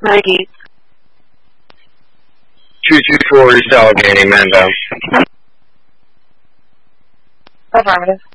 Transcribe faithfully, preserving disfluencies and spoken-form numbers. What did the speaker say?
Maggie. two two four, East Allegheny, man down. Affirmative.